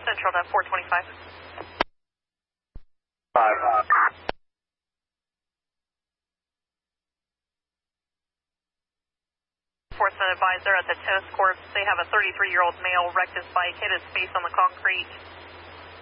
Central to 425. 5. Enforcement advisor at the tennis courts. They have a 33-year-old male wrecked his bike, hit his face on the concrete.